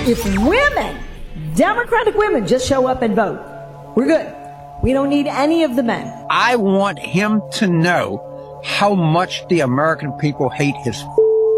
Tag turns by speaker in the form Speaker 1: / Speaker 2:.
Speaker 1: If women, Democratic women, just show up and vote, we're good. We don't need any of the men.
Speaker 2: I want him to know how much the American people hate his